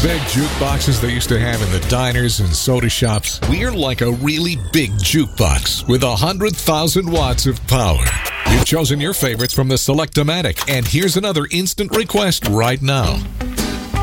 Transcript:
big jukeboxes they used to have in the diners and soda shops, we're like a really big jukebox with 100,000 watts of power. You've chosen your favorites from the Select-O-Matic, and here's another instant request right now.